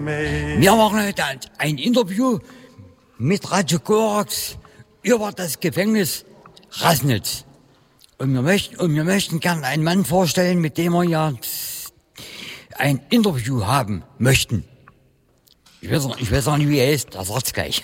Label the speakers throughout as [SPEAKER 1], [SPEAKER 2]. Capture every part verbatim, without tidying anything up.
[SPEAKER 1] Wir machen heute ein Interview mit Radio Korax über das Gefängnis Raßnitz. Und wir möchten, und wir möchten gerne einen Mann vorstellen, mit dem wir ja ein Interview haben möchten. Ich weiß, ich weiß auch nicht, wie er ist, das sagt's gleich.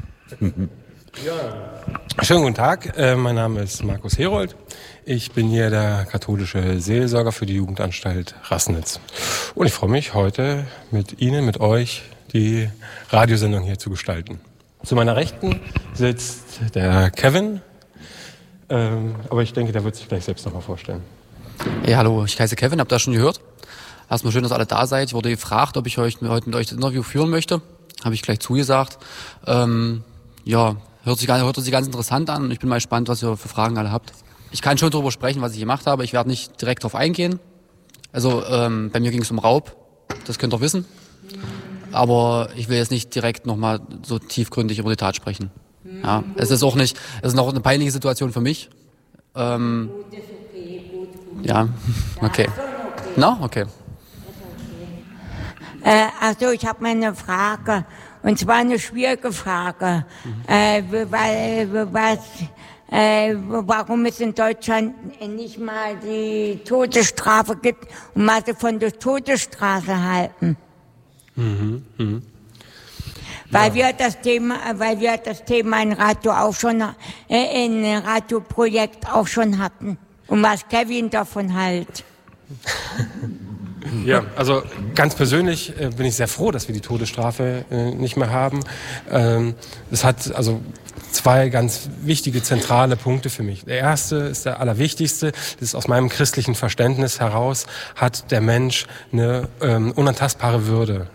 [SPEAKER 2] Ja. Schönen guten Tag, äh, mein Name ist Markus Herold. Ich bin hier der katholische Seelsorger für die Jugendanstalt Raßnitz. Und ich freue mich, heute mit Ihnen, mit euch, die Radiosendung hier zu gestalten. Zu meiner Rechten sitzt der Kevin, ähm, aber ich denke, der wird sich gleich selbst nochmal vorstellen.
[SPEAKER 3] Hey, hallo, ich heiße Kevin, habt ihr das schon gehört? Erstmal schön, dass alle da seid. Ich wurde gefragt, ob ich euch heute mit euch das Interview führen möchte. Habe ich gleich zugesagt. Ähm, ja, hört sich, hört sich ganz interessant an und ich bin mal gespannt, was ihr für Fragen alle habt. Ich kann schon darüber sprechen, was ich gemacht habe. Ich werde nicht direkt darauf eingehen. Also ähm, bei mir ging es um Raub, das könnt ihr wissen. Aber ich will jetzt nicht direkt nochmal so tiefgründig über die Tat sprechen. Ja, es ist auch nicht, es ist noch eine peinliche Situation für mich. Ähm, ja, okay. Na, okay.
[SPEAKER 4] Äh, also ich habe mal eine Frage, und zwar eine schwierige Frage, mhm. äh, weil, was, äh, warum es in Deutschland nicht mal die Todesstrafe gibt und was sie von der Todesstrafe halten.
[SPEAKER 2] Mhm. Mhm.
[SPEAKER 4] Weil
[SPEAKER 2] ja.
[SPEAKER 4] wir das Thema, weil wir das Thema in Radio auch schon, äh, in Radioprojekt auch schon hatten und was Kevin davon hält.
[SPEAKER 2] Ja, also ganz persönlich äh, bin ich sehr froh, dass wir die Todesstrafe äh, nicht mehr haben. Ähm, es hat also zwei ganz wichtige, zentrale Punkte für mich. Der erste ist der allerwichtigste. Das ist aus meinem christlichen Verständnis heraus, hat der Mensch eine ähm, unantastbare Würde.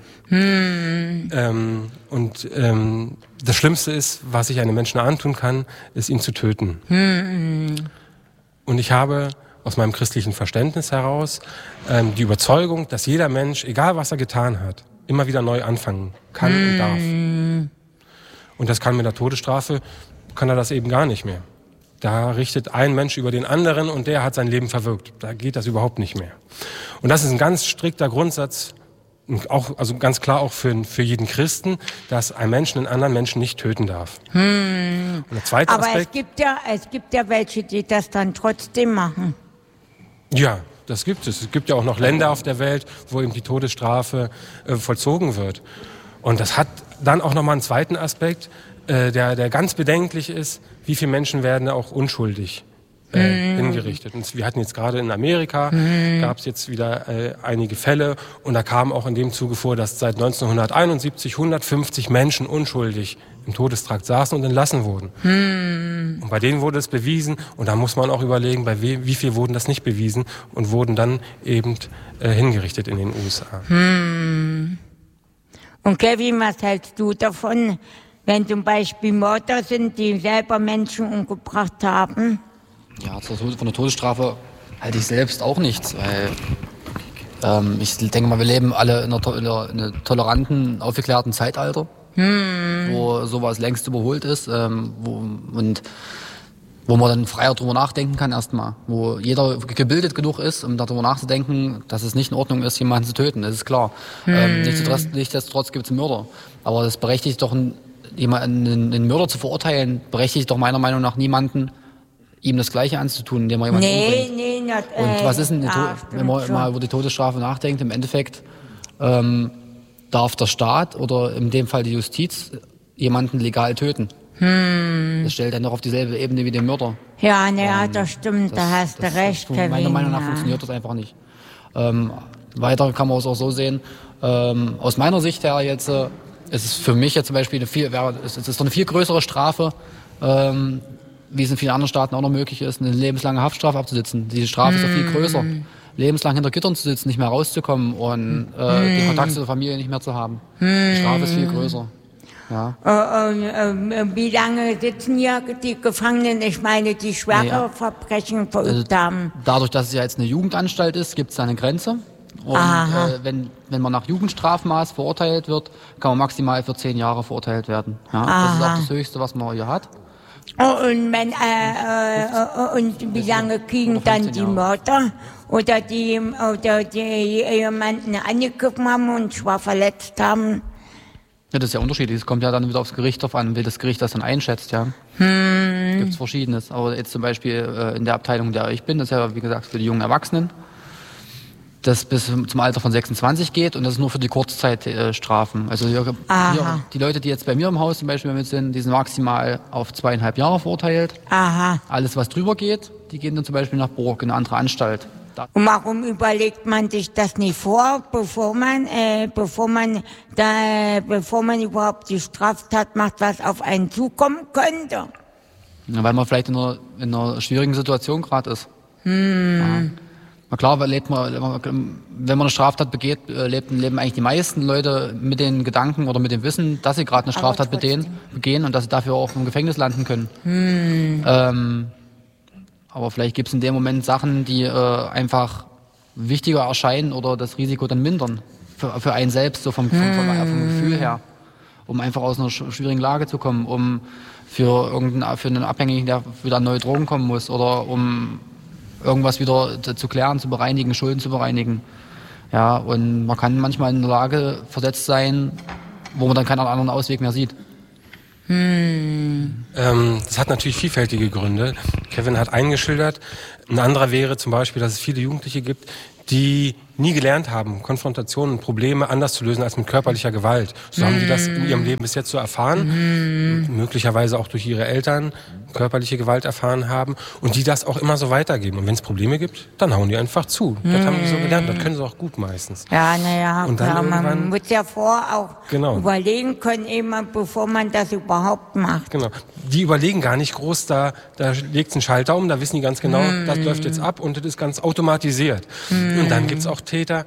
[SPEAKER 2] Hm. Ähm, und ähm, das Schlimmste ist, was ich einem Menschen antun kann, ist ihn zu töten. Hm. Und ich habe aus meinem christlichen Verständnis heraus ähm, die Überzeugung, dass jeder Mensch, egal was er getan hat, immer wieder neu anfangen kann mm. und darf. Und das kann mit der Todesstrafe, kann er das eben gar nicht mehr. Da richtet ein Mensch über den anderen und der hat sein Leben verwirkt. Da geht das überhaupt nicht mehr. Und das ist ein ganz strikter Grundsatz, auch, also ganz klar auch für, für jeden Christen, dass ein Mensch einen anderen Menschen nicht töten darf.
[SPEAKER 4] Hm.
[SPEAKER 2] Und der zweite
[SPEAKER 4] Aber
[SPEAKER 2] Aspekt,
[SPEAKER 4] es gibt ja, es gibt ja welche, die das dann trotzdem machen.
[SPEAKER 2] Ja, das gibt es. Es gibt ja auch noch Länder auf der Welt, wo eben die Todesstrafe äh, vollzogen wird. Und das hat dann auch nochmal einen zweiten Aspekt, äh, der, der ganz bedenklich ist, wie viele Menschen werden auch unschuldig äh, mm. hingerichtet. Und wir hatten jetzt gerade in Amerika, mm. gab es jetzt wieder äh, einige Fälle und da kam auch in dem Zuge vor, dass seit neunzehnhunderteinundsiebzig hundertfünfzig Menschen unschuldig im Todestrakt saßen und entlassen wurden. Hm. Und bei denen wurde es bewiesen und da muss man auch überlegen, bei we- wie viel wurden das nicht bewiesen und wurden dann eben äh, hingerichtet in den U S A.
[SPEAKER 4] Hm. Und Kevin, was hältst du davon, wenn zum Beispiel Mörder sind, die selber Menschen umgebracht haben?
[SPEAKER 3] Ja, von der Todesstrafe halte ich selbst auch nichts, weil ähm, ich denke mal, wir leben alle in einer, to- in einer toleranten, aufgeklärten Zeitalter. Hm. Wo sowas längst überholt ist, ähm, wo, und wo man dann freier drüber nachdenken kann erstmal, wo jeder gebildet genug ist, um darüber nachzudenken, dass es nicht in Ordnung ist, jemanden zu töten, das ist klar. Hm. Ähm, nichtsdestotrotz, nichtsdestotrotz gibt es Mörder, aber das berechtigt doch, einen, jemanden, einen Mörder zu verurteilen, berechtigt doch meiner Meinung nach niemanden, ihm das Gleiche anzutun, indem er jemanden
[SPEAKER 4] nee,
[SPEAKER 3] umbringt.
[SPEAKER 4] Nee, nicht, äh,
[SPEAKER 3] und was ist denn,
[SPEAKER 4] ja,
[SPEAKER 3] wenn man schon. mal über die Todesstrafe nachdenkt, im Endeffekt, ähm, darf der Staat oder in dem Fall die Justiz jemanden legal töten. Hm. Das stellt dann noch auf dieselbe Ebene wie den Mörder.
[SPEAKER 4] Ja, ne, ja, das stimmt, das, da hast du recht,
[SPEAKER 3] das, Kevin. Meiner Meinung nach
[SPEAKER 4] ja.
[SPEAKER 3] funktioniert das einfach nicht. Ähm, weiter kann man es auch so sehen. Ähm, aus meiner Sicht her jetzt äh, ist es für mich jetzt zum Beispiel eine viel, wäre, es ist doch eine viel größere Strafe, ähm, wie es in vielen anderen Staaten auch noch möglich ist, eine lebenslange Haftstrafe abzusitzen. Diese Strafe hm. ist doch viel größer. Lebenslang hinter Gittern zu sitzen, nicht mehr rauszukommen und äh, hm. den Kontakt zur Familie nicht mehr zu haben. Hm. Die Strafe ist viel größer. Ja.
[SPEAKER 4] Äh, äh, äh, wie lange sitzen hier die Gefangenen? Ich meine, die schwere ja. Verbrechen verübt also, haben.
[SPEAKER 3] Dadurch, dass es ja jetzt eine Jugendanstalt ist, gibt es da eine Grenze. Und äh, wenn, wenn man nach Jugendstrafmaß verurteilt wird, kann man maximal für zehn Jahre verurteilt werden. Ja? Das ist auch das Höchste, was man hier hat.
[SPEAKER 4] Oh, und, wenn, äh, äh, und wie lange kriegen dann die Mörder oder die, oder die jemanden angegriffen haben und schwer verletzt haben?
[SPEAKER 3] Ja, das ist ja unterschiedlich. Es kommt ja dann wieder aufs Gericht drauf an, wie das Gericht das dann einschätzt, ja. Hm. Gibt es Verschiedenes. Aber jetzt zum Beispiel äh, in der Abteilung, in der ich bin, das ist ja, wie gesagt, für die jungen Erwachsenen, das bis zum Alter von sechsundzwanzig geht und das ist nur für die Kurzzeitstrafen. Äh, also hier, hier, die Leute, die jetzt bei mir im Haus zum Beispiel mit sind, die sind maximal auf zweieinhalb Jahre verurteilt.
[SPEAKER 4] Aha.
[SPEAKER 3] Alles, was drüber geht, die gehen dann zum Beispiel nach Burg, in eine andere Anstalt.
[SPEAKER 4] Und warum überlegt man sich das nicht vor, bevor man, äh, bevor man, da, bevor man überhaupt die Straftat macht, was auf einen zukommen könnte?
[SPEAKER 3] Ja, weil man vielleicht in einer, in einer schwierigen Situation gerade ist.
[SPEAKER 4] Hm.
[SPEAKER 3] Ja. Na klar, lebt man, wenn man eine Straftat begeht, leben, leben eigentlich die meisten Leute mit den Gedanken oder mit dem Wissen, dass sie gerade eine Straftat begehen, begehen und dass sie dafür auch im Gefängnis landen können.
[SPEAKER 4] Hm.
[SPEAKER 3] Ähm, aber vielleicht gibt es in dem Moment Sachen, die äh, einfach wichtiger erscheinen oder das Risiko dann mindern. Für, für einen selbst, so vom, vom, vom, vom Gefühl her. Um einfach aus einer schwierigen Lage zu kommen, um für, irgendeinen, für einen Abhängigen, der wieder an neue Drogen kommen muss oder um irgendwas wieder zu klären, zu bereinigen, Schulden zu bereinigen. Ja, und man kann manchmal in der Lage versetzt sein, wo man dann keinen anderen Ausweg mehr sieht.
[SPEAKER 2] Hm. Ähm, das hat natürlich vielfältige Gründe. Kevin hat einen geschildert. Ein anderer wäre zum Beispiel, dass es viele Jugendliche gibt, die nie gelernt haben, Konfrontationen und Probleme anders zu lösen als mit körperlicher Gewalt. So mm. haben die das in ihrem Leben bis jetzt so erfahren, mm. möglicherweise auch durch ihre Eltern körperliche Gewalt erfahren haben und die das auch immer so weitergeben. Und wenn es Probleme gibt, dann hauen die einfach zu. Mm. Das haben die so gelernt, das können sie auch gut meistens.
[SPEAKER 4] Ja, naja,
[SPEAKER 2] klar,
[SPEAKER 4] man muss ja vorher auch
[SPEAKER 2] genau.
[SPEAKER 4] überlegen können, eben, bevor man das überhaupt macht.
[SPEAKER 2] Genau. Die überlegen gar nicht groß, da, da legt es einen Schalter um, da wissen die ganz genau, mm. das läuft jetzt ab und das ist ganz automatisiert. Mm. Und dann gibt's auch Täter,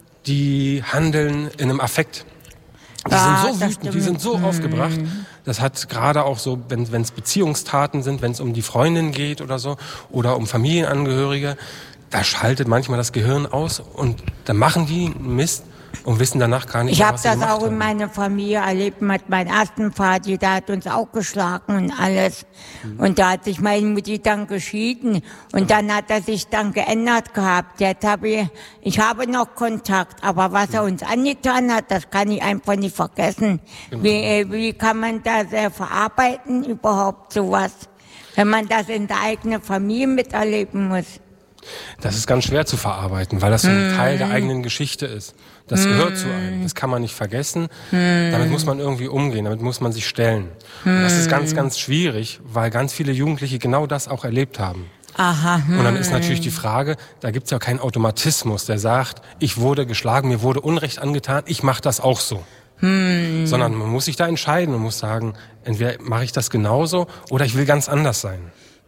[SPEAKER 2] die handeln in einem Affekt. Die ja, sind so wütend, die sind so hm. aufgebracht. Das hat gerade auch so, wenn es Beziehungstaten sind, wenn es um die Freundin geht oder so, oder um Familienangehörige, da schaltet manchmal das Gehirn aus und da machen die Mist und wissen danach gar nicht,
[SPEAKER 4] ich
[SPEAKER 2] mehr,
[SPEAKER 4] was Ich habe das auch
[SPEAKER 2] haben.
[SPEAKER 4] in meiner Familie erlebt mit meinem ersten Vater, der hat uns auch geschlagen und alles. Mhm. Und da hat sich meine Mutti dann geschieden und dann hat er sich dann geändert gehabt. Jetzt habe ich, ich habe noch Kontakt, aber was er uns angetan hat, das kann ich einfach nicht vergessen. Mhm. Wie, wie kann man das äh, verarbeiten überhaupt sowas, wenn man das in der eigenen Familie miterleben muss?
[SPEAKER 2] Das ist ganz schwer zu verarbeiten, weil das so ein mm. Teil der eigenen Geschichte ist. Das mm. gehört zu einem. Das kann man nicht vergessen. Mm. Damit muss man irgendwie umgehen. Damit muss man sich stellen. Mm. Und das ist ganz, ganz schwierig, weil ganz viele Jugendliche genau das auch erlebt haben.
[SPEAKER 4] Aha.
[SPEAKER 2] Und dann ist natürlich die Frage, da gibt's ja keinen Automatismus, der sagt, ich wurde geschlagen, mir wurde Unrecht angetan, ich mache das auch so.
[SPEAKER 4] Mm.
[SPEAKER 2] Sondern man muss sich da entscheiden und muss sagen, entweder mache ich das genauso oder ich will ganz anders sein.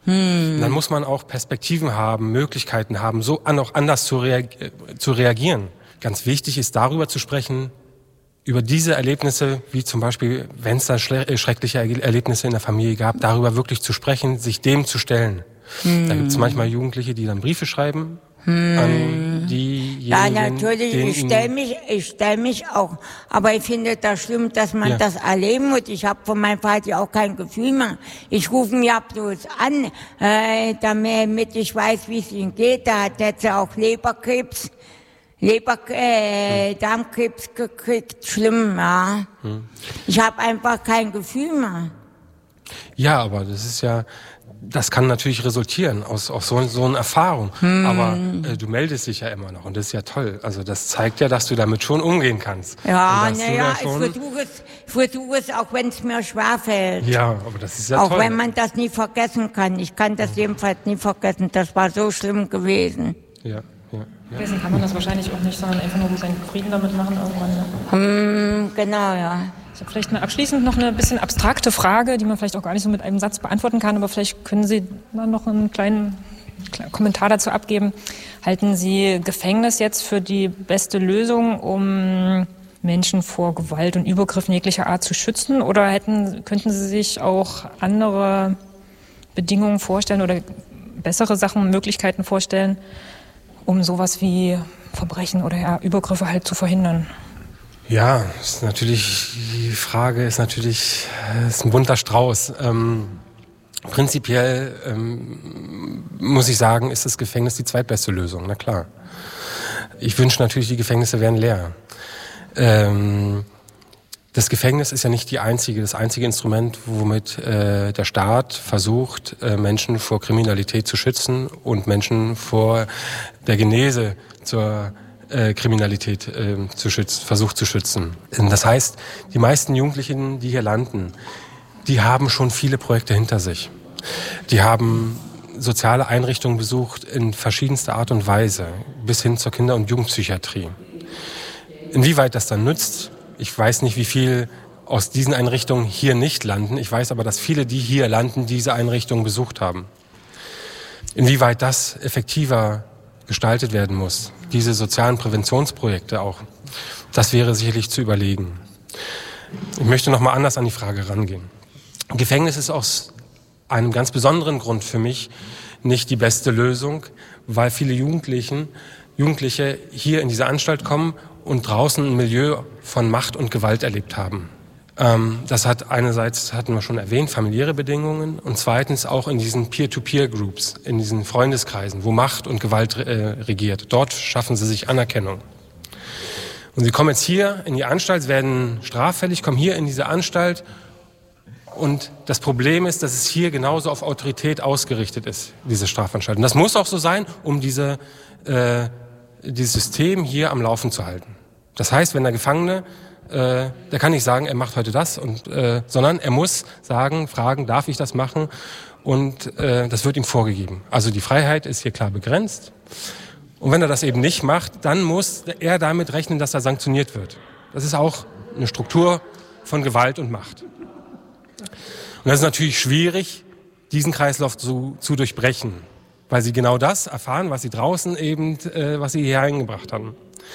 [SPEAKER 4] Hm.
[SPEAKER 2] Dann muss man auch Perspektiven haben, Möglichkeiten haben, so an, auch anders zu, reag- zu reagieren. Ganz wichtig ist, darüber zu sprechen, über diese Erlebnisse, wie zum Beispiel, wenn es da schle- schreckliche Erlebnisse in der Familie gab, darüber wirklich zu sprechen, sich dem zu stellen. Hm. Da gibt es manchmal Jugendliche, die dann Briefe schreiben
[SPEAKER 4] hm.
[SPEAKER 2] an diejenigen.
[SPEAKER 4] Ja, natürlich, ich stelle mich, ich stelle mich auch. Aber ich finde das schlimm, dass man
[SPEAKER 2] ja.
[SPEAKER 4] das erleben muss. Ich habe von meinem Vater auch kein Gefühl mehr. Ich rufe ihn ja bloß an, äh, damit ich weiß, wie es ihm geht. Da hat jetzt auch Leberkrebs, Leber, äh, hm. Darmkrebs gekriegt. Schlimm, ja.
[SPEAKER 2] Hm.
[SPEAKER 4] Ich habe einfach kein Gefühl mehr.
[SPEAKER 2] Ja, aber das ist ja, das kann natürlich resultieren aus, aus so, so einer Erfahrung. Hm. Aber äh, du meldest dich ja immer noch und das ist ja toll. Also das zeigt ja, dass du damit schon umgehen kannst.
[SPEAKER 4] Ja, naja, ich versuche es, ich versuche es, auch wenn es mir schwerfällt.
[SPEAKER 2] Ja, aber das ist ja
[SPEAKER 4] auch
[SPEAKER 2] toll.
[SPEAKER 4] Auch wenn man das nie vergessen kann. Ich kann das jedenfalls nie vergessen. Das war so schlimm gewesen.
[SPEAKER 2] Ja. Ja, ja.
[SPEAKER 5] Wissen kann man das wahrscheinlich auch nicht, sondern einfach nur seinen Frieden damit machen irgendwann. Ne?
[SPEAKER 4] Hm, genau, ja.
[SPEAKER 5] Ich habe vielleicht eine, abschließend noch eine bisschen abstrakte Frage, die man vielleicht auch gar nicht so mit einem Satz beantworten kann, aber vielleicht können Sie dann noch einen kleinen, kleinen Kommentar dazu abgeben. Halten Sie Gefängnis jetzt für die beste Lösung, um Menschen vor Gewalt und Übergriffen jeglicher Art zu schützen? Oder hätten, könnten Sie sich auch andere Bedingungen vorstellen oder bessere Sachen, Möglichkeiten vorstellen, um sowas wie Verbrechen oder ja, Übergriffe halt zu verhindern?
[SPEAKER 2] Ja, ist natürlich, die Frage ist natürlich, ist ein bunter Strauß. Ähm, Prinzipiell ähm, muss ich sagen, ist das Gefängnis die zweitbeste Lösung, na klar. Ich wünsche natürlich, die Gefängnisse wären leer. Ähm, das Gefängnis ist ja nicht die einzige, das einzige Instrument, womit äh, der Staat versucht, äh, Menschen vor Kriminalität zu schützen und Menschen vor der Genese zur äh, Kriminalität äh, zu schützen, versucht zu schützen. Das heißt, die meisten Jugendlichen, die hier landen, die haben schon viele Projekte hinter sich. Die haben soziale Einrichtungen besucht in verschiedenster Art und Weise, bis hin zur Kinder- und Jugendpsychiatrie. Inwieweit das dann nützt, ich weiß nicht, wie viel aus diesen Einrichtungen hier nicht landen. Ich weiß aber, dass viele, die hier landen, diese Einrichtungen besucht haben. Inwieweit das effektiver gestaltet werden muss, diese sozialen Präventionsprojekte auch, das wäre sicherlich zu überlegen. Ich möchte noch mal anders an die Frage rangehen. Gefängnis ist aus einem ganz besonderen Grund für mich nicht die beste Lösung, weil viele Jugendlichen, Jugendliche hier in diese Anstalt kommen und draußen ein Milieu von Macht und Gewalt erlebt haben. Ähm, das hat einerseits, hatten wir schon erwähnt, familiäre Bedingungen und zweitens auch in diesen Peer-to-Peer-Groups, in diesen Freundeskreisen, wo Macht und Gewalt äh, regiert. Dort schaffen sie sich Anerkennung. Und sie kommen jetzt hier in die Anstalt, werden straffällig, kommen hier in diese Anstalt. Und das Problem ist, dass es hier genauso auf Autorität ausgerichtet ist, diese Strafanstalt. Und das muss auch so sein, um diese, äh, dieses System hier am Laufen zu halten. Das heißt, wenn der Gefangene, äh, der kann nicht sagen, er macht heute das, und, äh, sondern er muss sagen, fragen, darf ich das machen? Und äh, das wird ihm vorgegeben. Also die Freiheit ist hier klar begrenzt. Und wenn er das eben nicht macht, dann muss er damit rechnen, dass er sanktioniert wird. Das ist auch eine Struktur von Gewalt und Macht. Und das ist natürlich schwierig, diesen Kreislauf zu, zu durchbrechen, weil sie genau das erfahren, was sie draußen eben, äh, was sie hier eingebracht haben.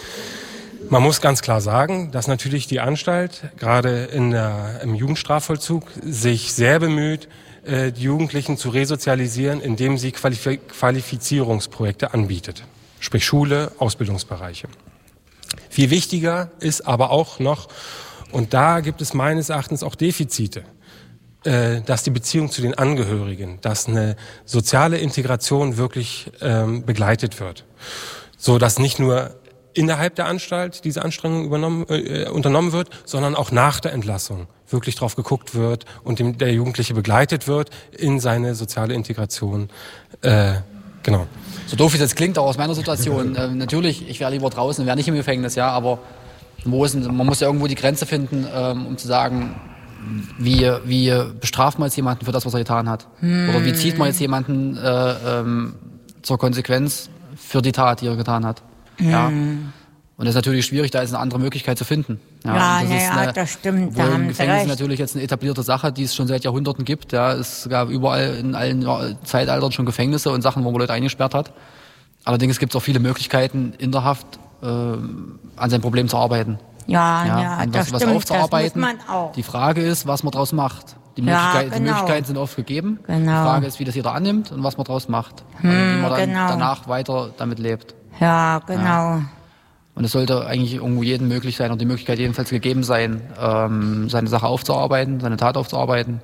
[SPEAKER 2] Man muss ganz klar sagen, dass natürlich die Anstalt, gerade in der, im Jugendstrafvollzug, sich sehr bemüht, äh, die Jugendlichen zu resozialisieren, indem sie Qualif- Qualifizierungsprojekte anbietet. Sprich Schule, Ausbildungsbereiche. Viel wichtiger ist aber auch noch, und da gibt es meines Erachtens auch Defizite, dass die Beziehung zu den Angehörigen, dass eine soziale Integration wirklich ähm, begleitet wird. So dass nicht nur innerhalb der Anstalt diese Anstrengung übernommen, äh, unternommen wird, sondern auch nach der Entlassung wirklich drauf geguckt wird und dem, der Jugendliche begleitet wird in seine soziale Integration. Äh, genau.
[SPEAKER 3] So doof wie es jetzt klingt, auch aus meiner Situation. äh, natürlich, ich wäre lieber draußen, wäre nicht im Gefängnis, ja, aber wo ist, man muss ja irgendwo die Grenze finden, ähm, um zu sagen, Wie, wie bestraft man jetzt jemanden für das, was er getan hat? Hm. Oder wie zieht man jetzt jemanden äh, ähm, zur Konsequenz für die Tat, die er getan hat? Hm. Ja. Und das ist natürlich schwierig, da ist eine andere Möglichkeit zu finden. Ja,
[SPEAKER 4] ja,
[SPEAKER 3] das,
[SPEAKER 4] na
[SPEAKER 3] ist
[SPEAKER 4] ja,
[SPEAKER 3] eine,
[SPEAKER 4] das stimmt. Da
[SPEAKER 3] haben Gefängnis
[SPEAKER 4] recht.
[SPEAKER 3] ist natürlich jetzt eine etablierte Sache, die es schon seit Jahrhunderten gibt. Ja, es gab überall in allen Zeitaltern schon Gefängnisse und Sachen, wo man Leute eingesperrt hat. Allerdings gibt es auch viele Möglichkeiten, in der Haft äh, an seinem Problem zu arbeiten.
[SPEAKER 4] Ja, ja,
[SPEAKER 3] ja und
[SPEAKER 4] das
[SPEAKER 3] was,
[SPEAKER 4] stimmt,
[SPEAKER 3] was aufzuarbeiten.
[SPEAKER 4] das muss man auch.
[SPEAKER 3] Die Frage ist, was man daraus macht. Die,
[SPEAKER 4] Ja,
[SPEAKER 3] Möglichkeit,
[SPEAKER 4] genau.
[SPEAKER 3] die Möglichkeiten sind oft gegeben.
[SPEAKER 4] Genau.
[SPEAKER 3] Die Frage ist, wie das jeder annimmt und was man daraus macht.
[SPEAKER 4] Hm,
[SPEAKER 3] und wie man dann
[SPEAKER 4] genau.
[SPEAKER 3] danach weiter damit lebt.
[SPEAKER 4] Ja, genau.
[SPEAKER 3] Ja. Und es sollte eigentlich irgendwo jedem möglich sein und die Möglichkeit jedenfalls gegeben sein, ähm, seine Sache aufzuarbeiten, seine Tat aufzuarbeiten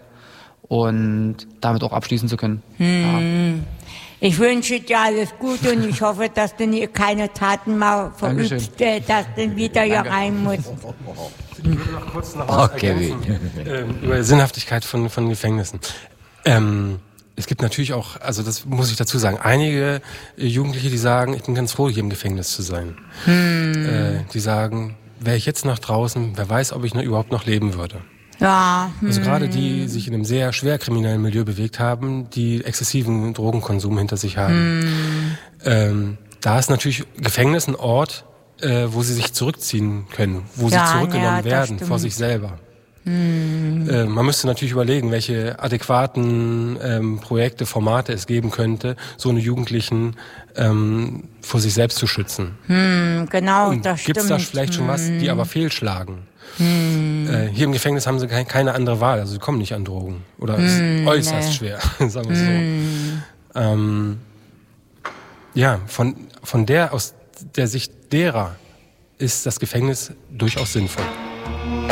[SPEAKER 3] und damit auch abschließen zu können.
[SPEAKER 4] Hm. Ja. Ich wünsche dir alles Gute und ich hoffe, dass du nie keine Taten mal verübst, äh, dass du wieder hier
[SPEAKER 3] Danke.
[SPEAKER 4] rein musst.
[SPEAKER 2] Ich würde noch kurz noch was
[SPEAKER 1] Okay.
[SPEAKER 2] ergänzen, ähm, über Sinnhaftigkeit von, von Gefängnissen. Ähm, es gibt natürlich auch, also das muss ich dazu sagen, einige äh, Jugendliche, die sagen, ich bin ganz froh, hier im Gefängnis zu sein. Hm. Äh, die sagen, wäre ich jetzt nach draußen, wer weiß, ob ich noch, überhaupt noch leben würde.
[SPEAKER 4] Ja. Hm.
[SPEAKER 2] Also gerade die sich in einem sehr schwer kriminellen Milieu bewegt haben, die exzessiven Drogenkonsum hinter sich haben. Hm. Ähm, da ist natürlich Gefängnis ein Ort, äh, wo sie sich zurückziehen können, wo
[SPEAKER 4] Ja,
[SPEAKER 2] sie zurückgenommen
[SPEAKER 4] ja, das
[SPEAKER 2] werden
[SPEAKER 4] stimmt.
[SPEAKER 2] vor sich selber. Hm. Äh, man müsste natürlich überlegen, welche adäquaten ähm, Projekte, Formate es geben könnte, so eine Jugendlichen ähm, vor sich selbst zu schützen.
[SPEAKER 4] Hm, genau,
[SPEAKER 2] Und
[SPEAKER 4] das
[SPEAKER 2] gibt's
[SPEAKER 4] stimmt.
[SPEAKER 2] da vielleicht schon was, die aber fehlschlagen? Hm. Äh, hier im Gefängnis haben sie kein, keine andere Wahl, also sie kommen nicht an Drogen. Oder es
[SPEAKER 4] Hm,
[SPEAKER 2] ist äußerst
[SPEAKER 4] nee.
[SPEAKER 2] schwer, sagen wir hm. so. Ähm, ja, von, von der, aus der Sicht derer ist das Gefängnis durchaus sinnvoll.